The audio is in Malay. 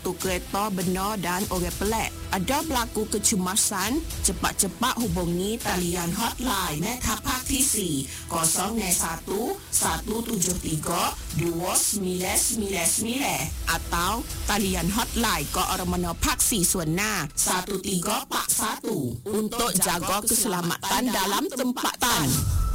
tu kereta benar dan orang pelik. Ada berlaku kecemasan, cepat-cepat hubungi talian hotline Metapark TC 001-173-2999 atau talian hotline ke Armada Paksi Suena 1341 untuk jaga keselamatan dalam tempatan.